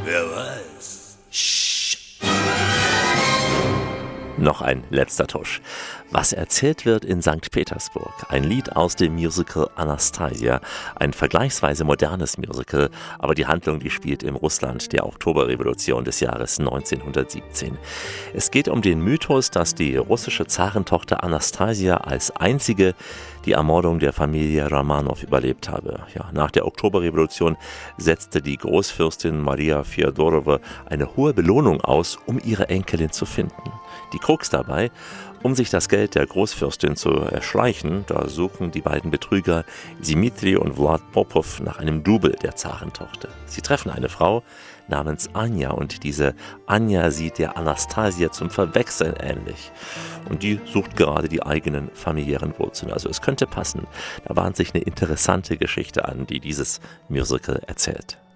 Wer weiß. Noch ein letzter Tusch. Was erzählt wird in St. Petersburg? Ein Lied aus dem Musical Anastasia. Ein vergleichsweise modernes Musical, aber die Handlung, die spielt im Russland der Oktoberrevolution des Jahres 1917. Es geht um den Mythos, dass die russische Zarentochter Anastasia als einzige die Ermordung der Familie Romanow überlebt habe. Ja, nach der Oktoberrevolution setzte die Großfürstin Maria Fjodorowa eine hohe Belohnung aus, um ihre Enkelin zu finden. Die Krux dabei: um sich das Geld der Großfürstin zu erschleichen, da suchen die beiden Betrüger Dimitri und Vlad Popov nach einem Double der Zarentochter. Sie treffen eine Frau namens Anja und diese Anja sieht der Anastasia zum Verwechseln ähnlich. Und die sucht gerade die eigenen familiären Wurzeln. Also es könnte passen. Da bahnt sich eine interessante Geschichte an, die dieses Musical erzählt.